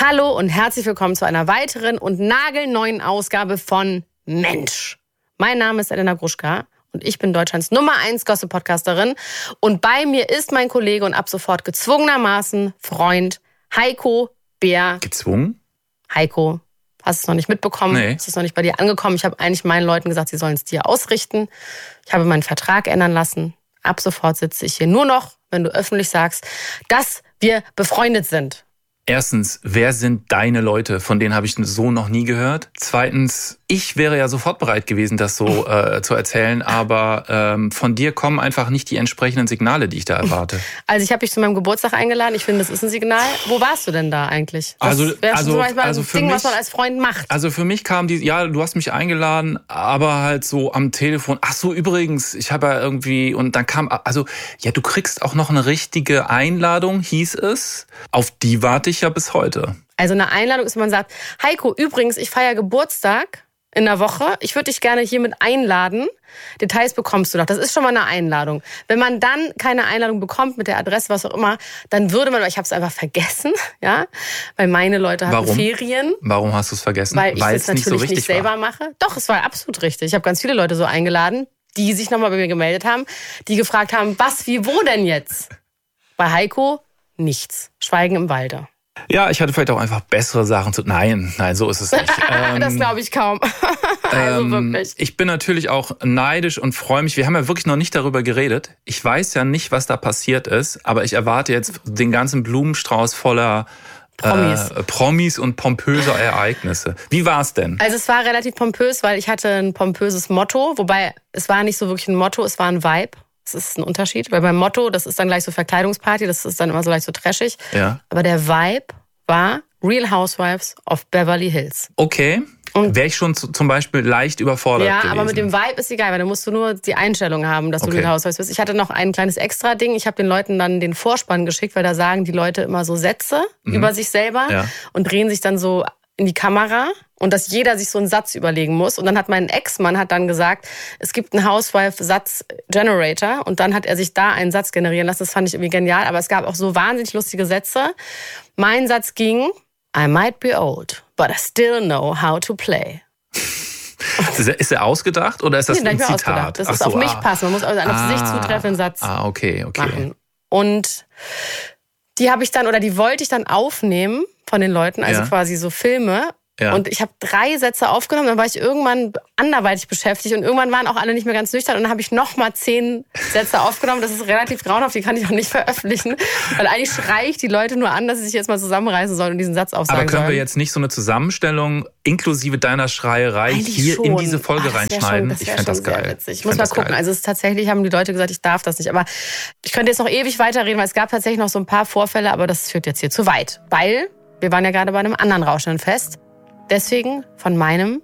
Hallo und herzlich willkommen zu einer weiteren und nagelneuen Ausgabe von Mensch. Mein Name ist Elena Gruschka und ich bin Deutschlands Nummer 1 Gossip-Podcasterin. Und bei mir ist mein Kollege und ab sofort gezwungenermaßen Freund Heiko Bär. Gezwungen? Heiko, hast du es noch nicht mitbekommen? Nee. Ist es noch nicht bei dir angekommen? Ich habe eigentlich meinen Leuten gesagt, sie sollen es dir ausrichten. Ich habe meinen Vertrag ändern lassen. Ab sofort sitze ich hier nur noch, wenn du öffentlich sagst, dass wir befreundet sind. Erstens, wer sind deine Leute? Von denen habe ich so noch nie gehört. Zweitens, ich wäre ja sofort bereit gewesen, das so zu erzählen, aber von dir kommen einfach nicht die entsprechenden Signale, die ich da erwarte. Also ich habe dich zu meinem Geburtstag eingeladen. Ich finde, das ist ein Signal. Wo warst du denn da eigentlich? Das wäre schon zum Beispiel ein Ding, was man als Freund macht. Also für mich kam du hast mich eingeladen, aber halt so am Telefon. Ach so, übrigens, ich habe ja irgendwie, und dann kam, du kriegst auch noch eine richtige Einladung, hieß es. Auf die warte ich ja bis heute. Also eine Einladung ist, wenn man sagt, Heiko, übrigens, ich feiere Geburtstag in der Woche. Ich würde dich gerne hiermit einladen. Details bekommst du noch. Das ist schon mal eine Einladung. Wenn man dann keine Einladung bekommt mit der Adresse, was auch immer, dann würde man, ich habe es einfach vergessen, ja, weil meine Leute hatten Ferien. Warum hast du es vergessen? Weil ich es natürlich nicht selber mache. Doch, es war absolut richtig. Ich habe ganz viele Leute so eingeladen, die sich nochmal bei mir gemeldet haben, die gefragt haben, was, wie, wo denn jetzt? Bei Heiko nichts. Schweigen im Walde. Ja, ich hatte vielleicht auch einfach bessere Sachen zu... Nein, so ist es nicht. Das glaube ich kaum. Also wirklich. Ich bin natürlich auch neidisch und freue mich. Wir haben ja wirklich noch nicht darüber geredet. Ich weiß ja nicht, was da passiert ist, aber ich erwarte jetzt den ganzen Blumenstrauß voller Promis und pompöser Ereignisse. Wie war es denn? Also es war relativ pompös, weil ich hatte ein pompöses Motto, wobei es war nicht so wirklich ein Motto, es war ein Vibe. Das ist ein Unterschied, weil beim Motto, das ist dann gleich so Verkleidungsparty, das ist dann immer so gleich so trashig. Ja. Aber der Vibe war Real Housewives of Beverly Hills. Okay. Wäre ich schon zum Beispiel leicht überfordert gewesen. Ja, aber mit dem Vibe ist egal, weil da musst du nur die Einstellung haben, dass du Real Housewives bist. Ich hatte noch ein kleines Extra-Ding. Ich habe den Leuten dann den Vorspann geschickt, weil da sagen die Leute immer so Sätze über sich selber und drehen sich dann so in die Kamera und dass jeder sich so einen Satz überlegen muss. Und dann hat mein Ex-Mann dann gesagt, es gibt einen Housewife-Satz-Generator und dann hat er sich da einen Satz generieren lassen. Das fand ich irgendwie genial, aber es gab auch so wahnsinnig lustige Sätze. Mein Satz ging, I might be old, but I still know how to play. Ist er ausgedacht oder ist das ein Zitat? Ausgedacht. Das ist auf mich passen. Man muss also einen auf sich zutreffenden Satz okay. machen. Und die wollte ich dann aufnehmen von den Leuten, also quasi so Filme. Ja. Und ich habe 3 Sätze aufgenommen, dann war ich irgendwann anderweitig beschäftigt und irgendwann waren auch alle nicht mehr ganz nüchtern und dann habe ich nochmal 10 Sätze aufgenommen. Das ist relativ grauenhaft, die kann ich auch nicht veröffentlichen, weil eigentlich schreie ich die Leute nur an, dass sie sich jetzt mal zusammenreißen sollen und diesen Satz aufsagen sollen. Aber können wir jetzt nicht so eine Zusammenstellung inklusive deiner Schreierei eigentlich hier schon in diese Folge reinschneiden? Ich fände das geil. Witzig. Ich muss mal gucken. Geil. Also tatsächlich haben die Leute gesagt, ich darf das nicht. Aber ich könnte jetzt noch ewig weiterreden, weil es gab tatsächlich noch so ein paar Vorfälle, aber das führt jetzt hier zu weit. Weil wir waren ja gerade bei einem anderen rauschenden Fest. Deswegen von meinem